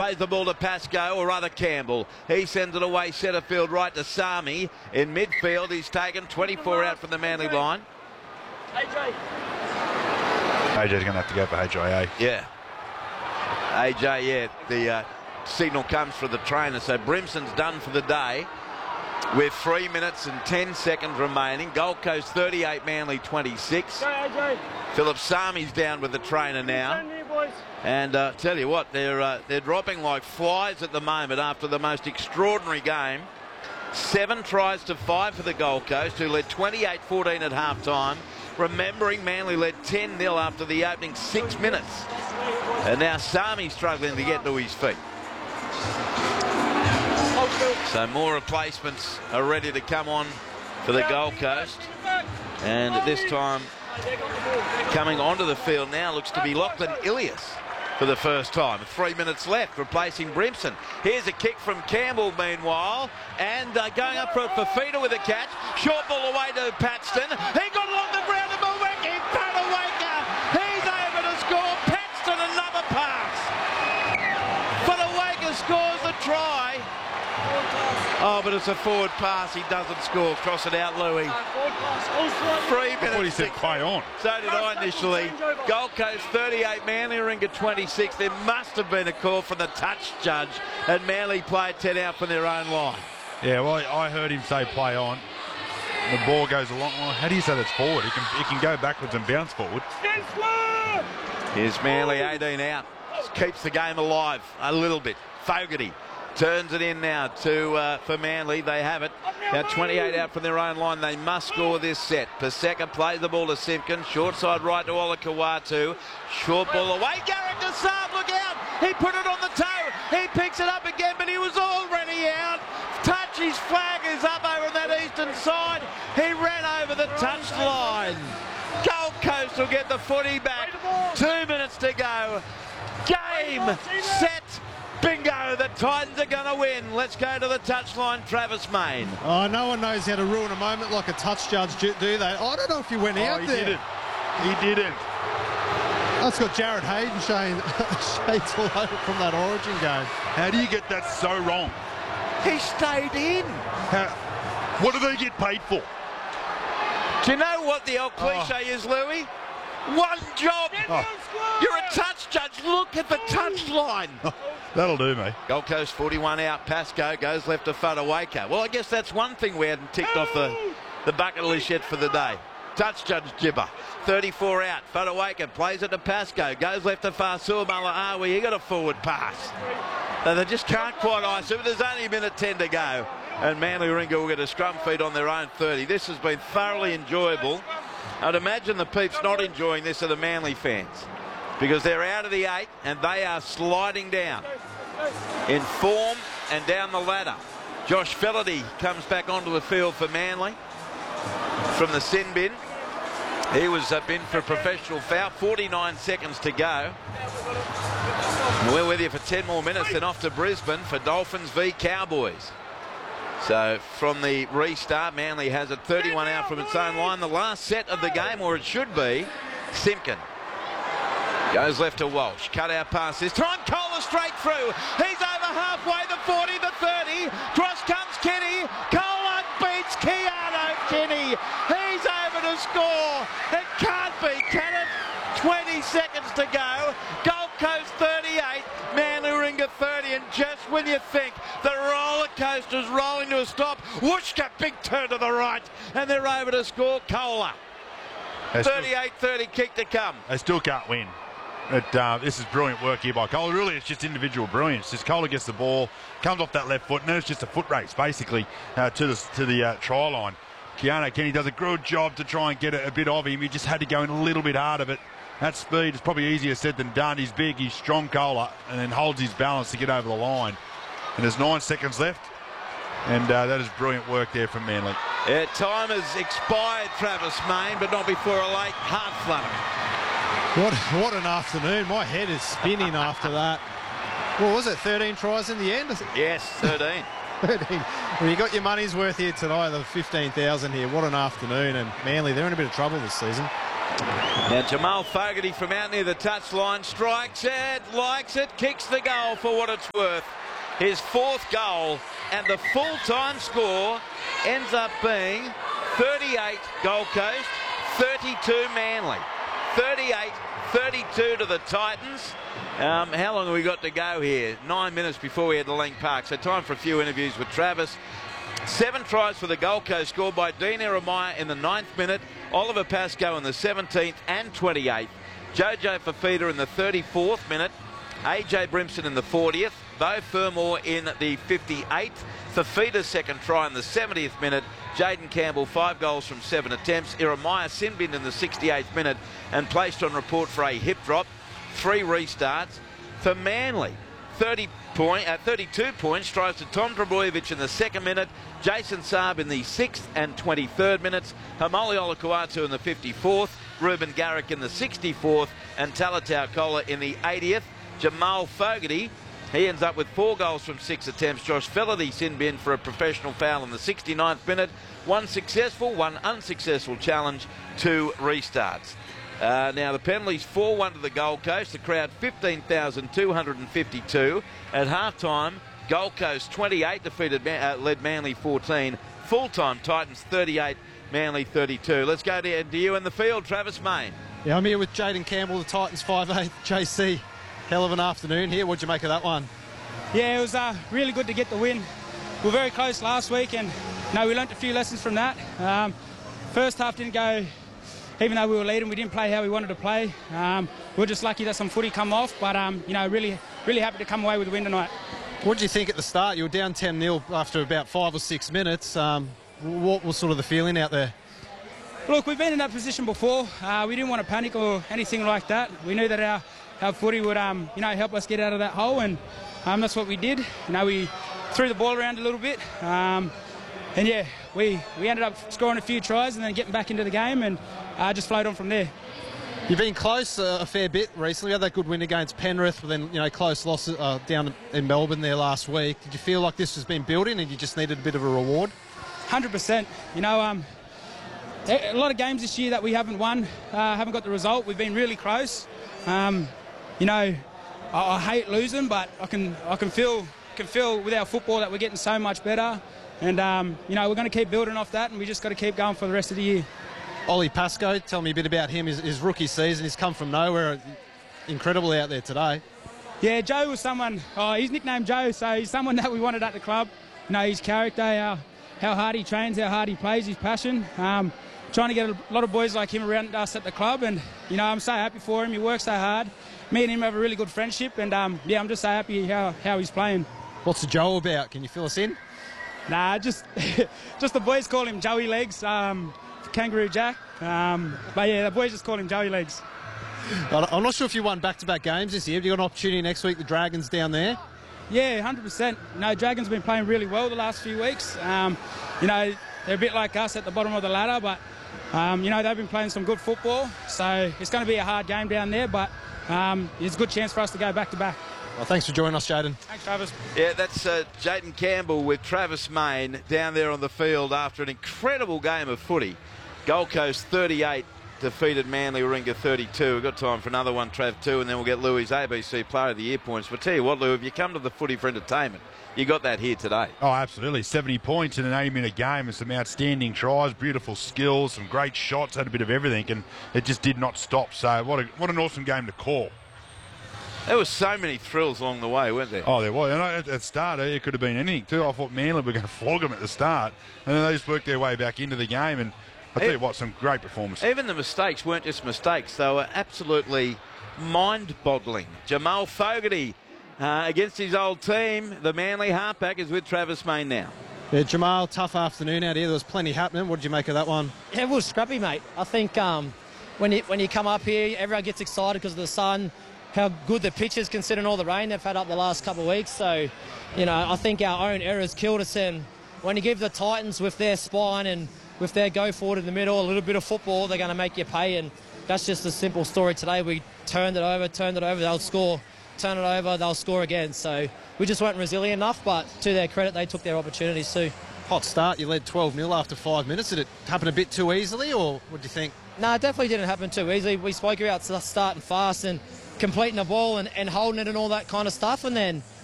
plays the ball to Pascoe, or rather Campbell. He sends it away centre field right to Sami. In midfield, he's taken 24 out from the Manly line. AJ's going to have to go for HIA. Yeah. AJ, yeah. The signal comes for the trainer. So Brimson's done for the day with 3 minutes and 10 seconds remaining. Gold Coast 38, Manly 26. Philip Sami's down with the trainer now. And tell you what, they're dropping like flies at the moment after the most extraordinary game. 7 tries to 5 for the Gold Coast, who led 28-14 at half-time. Remembering Manly led 10-0 after the opening 6 minutes. And now Sami struggling to get to his feet. So more replacements are ready to come on for the Gold Coast. And at this time, coming onto the field now looks to be Lachlan Ilias for the first time. 3 minutes left, replacing Brimson. Here's a kick from Campbell meanwhile, and going up for Fafita with a catch. Short ball away to Paxton. He got along the ground to Mulweki. Fotuaika, he's able to score. Paxton another pass. Fotuaika scores the try. Oh, but it's a forward pass. He doesn't score. Cross it out, Louis. 3 minutes. I thought he said play on. So did I initially. Gold Coast 38, Manly Warringah 26. There must have been a call from the touch judge, and Manly played 10 out from their own line. Yeah, well, I heard him say play on. The ball goes along. Well, how do you say that's forward? He can go backwards and bounce forward. Here's Manly 18 out. Just keeps the game alive a little bit. Fogarty turns it in now to for Manly. They have it. Now 28 out from their own line. They must score this set. Paseka plays the ball to Simpkins. Short side right to Olakawatu. Short ball away. Garrick to Saab. Look out. He put it on the toe. He picks it up again, but he was already out. Touch. His flag is up over on that eastern side. He ran over the touch line. Gold Coast will get the footy back. 2 minutes to go. Game, set, bingo. The Titans are going to win. Let's go to the touchline. Travis Main. Oh, no one knows how to ruin a moment like a touch judge, do they? I don't know if he went out there. He didn't. That's got Jared Hayden shades all over from that Origin game. How do you get that so wrong? He stayed in. What do they get paid for? Do you know what the old cliche is, Louis? One job. You're a touch judge. Look at the touch line. That'll do me. Gold Coast 41 out. Pascoe goes left to Fotuaika. Well, I guess that's one thing we hadn't ticked off the bucket list yet for the day. Touch judge Gibber. 34 out. Fotuaika plays it to Pascoe. Goes left to Fasua Malaawi. He got a forward pass. They just can't quite ice it. There's only a minute 10 to go. And Manly Warringah will get a scrum feed on their own 30. This has been thoroughly enjoyable. I'd imagine the peeps not enjoying this are the Manly fans, because they're out of the 8 and they are sliding down in form and down the ladder. Josh Fellerty comes back onto the field for Manly from the sin bin. He was bin for a professional foul. 49 seconds to go. And we're with you for 10 more minutes, then off to Brisbane for Dolphins v Cowboys. So from the restart, Manly has it 31 out from its own line. The last set of the game, or it should be, Simpkin goes left to Walsh. Cut out pass this time. Kohler straight through. He's over halfway, the 40, the 30. Cross comes Kenny. Kohler beats Keanu Kenny. He's over to score. It can't be, can it? 20 seconds to go. Gold Coast 38, Manly Warringah 30, and just when you think the roller coaster's rolling to a stop, whooshka, big turn to the right, and they're over to score. Kohler. 38-30 kick to come. They still can't win. This is brilliant work here by Kohler. Really, it's just individual brilliance. Just Kohler gets the ball, comes off that left foot, and then it's just a foot race, basically, to the try line. Keanu Kenny does a good job to try and get a bit of him. He just had to go in a little bit hard of it. That speed is probably easier said than done. He's big, he's strong, Kohler, and then holds his balance to get over the line. And there's 9 seconds left, and that is brilliant work there from Manly. Yeah, time has expired, Travis Main, but not before a late heart flutter. What an afternoon. My head is spinning after that. What was it, 13 tries in the end? Yes, 13. 13. Well, you got your money's worth here tonight, the 15,000 here. What an afternoon. And Manly, they're in a bit of trouble this season. Now Jamal Fogarty from out near the touchline strikes it, likes it, kicks the goal for what it's worth. His 4th goal, and the full-time score ends up being 38 Gold Coast, 32 Manly. 38-32 to the Titans. How long have we got to go here? 9 minutes before we head to Lang Park. So time for a few interviews with Travis. 7 tries for the Gold Coast, scored by Dean Eremaya in the 9th minute, Oliver Pascoe in the 17th and 28th, Jojo Fafita in the 34th minute, AJ Brimson in the 40th, Beau Fermor in the 58th, Fafita's second try in the 70th minute, Jaden Campbell 5 goals from 7 attempts, Eremaya sin-binned in the 68th minute and placed on report for a hip drop. 3 restarts. For Manly, 32 points, tries to Tom Trbojevic in the 2nd minute, Jason Saab in the 6th and 23rd minutes, Hamoli Olakuatu in the 54th, Ruben Garrick in the 64th, and Talatau Kola in the 80th. Jamal Fogarty, he ends up with 4 goals from 6 attempts. Josh Felaty sin-bin for a professional foul in the 69th minute. 1 successful, 1 unsuccessful challenge, 2 restarts. Now the penalties 4-1 to the Gold Coast. The crowd 15,252. At half-time, Gold Coast 28 led Manly 14. Full-time Titans 38, Manly 32. Let's go to you in the field, Travis Main. Yeah, I'm here with Jaden Campbell, the Titans 5'8". JC, hell of an afternoon here. What'd you make of that one? Yeah, it was really good to get the win. We were very close last week, and we learnt a few lessons from that. First half didn't go. Even though we were leading, we didn't play how we wanted to play. We were just lucky that some footy come off, but really happy to come away with the win tonight. What did you think at the start? You were down 10-0 after about 5 or 6 minutes. What was sort of the feeling out there? Look, we've been in that position before. We didn't want to panic or anything like that. We knew that our footy would help us get out of that hole, and that's what we did. We threw the ball around a little bit. And yeah, we ended up scoring a few tries and then getting back into the game, and just flowed on from there. You've been close a fair bit recently. You had that good win against Penrith, but then close losses down in Melbourne there last week. Did you feel like this has been building and you just needed a bit of a reward? 100%. A lot of games this year that we haven't won, haven't got the result. We've been really close. I hate losing, but I can feel with our football that we're getting so much better. And, we're going to keep building off that, and we just got to keep going for the rest of the year. Ollie Pascoe, tell me a bit about him. His rookie season, he's come from nowhere. Incredible out there today. Yeah, Joe was someone, he's nicknamed Joe, so he's someone that we wanted at the club. His character, how hard he trains, how hard he plays, his passion. Trying to get a lot of boys like him around us at the club, and, I'm so happy for him. He works so hard. Me and him have a really good friendship, and, I'm just so happy how he's playing. What's the Joe about? Can you fill us in? Nah, just the boys call him Joey Legs, Kangaroo Jack. But yeah, the boys just call him Joey Legs. I'm not sure if you won back-to-back games this year. Have you got an opportunity next week, the Dragons down there? Yeah, 100%. Dragons have been playing really well the last few weeks. They're a bit like us at the bottom of the ladder, but they've been playing some good football. So it's going to be a hard game down there, but it's a good chance for us to go back-to-back. Well, thanks for joining us, Jaden. Thanks, Travis. Yeah, that's Jaden Campbell with Travis Main down there on the field after an incredible game of footy. Gold Coast 38 defeated Manly Warringah 32. We've got time for another one, Trav 2, and then we'll get Louis' ABC Player of the Year points. But tell you what, Lou, if you come to the footy for entertainment, you got that here today. Oh, absolutely. 70 points in an 80-minute game and some outstanding tries, beautiful skills, some great shots, had a bit of everything, and it just did not stop. So what an awesome game to call. There were so many thrills along the way, weren't there? Oh, there was. And at the start, it could have been anything too. I thought Manly were going to flog them at the start, and then they just worked their way back into the game. And I tell you what, some great performances. Even the mistakes weren't just mistakes; they were absolutely mind-boggling. Jamal Fogarty against his old team. The Manly halfback is with Travis Main now. Yeah, Jamal, tough afternoon out here. There was plenty happening. What did you make of that one? Yeah, it was scrappy, mate. I think when you come up here, everyone gets excited because of the sun. How good the pitch is considering all the rain they've had up the last couple of weeks. So, I think our own errors killed us. And when you give the Titans with their spine and with their go forward in the middle, a little bit of football, they're going to make you pay. And that's just a simple story today. We turned it over, they'll score. Turn it over, they'll score again. So we just weren't resilient enough, but to their credit, they took their opportunities too. Hot start. You led 12-0 after 5 minutes. Did it happen a bit too easily, or what do you think? No, it definitely didn't happen too easily. We spoke about starting fast and completing the ball and holding it and all that kind of stuff, and then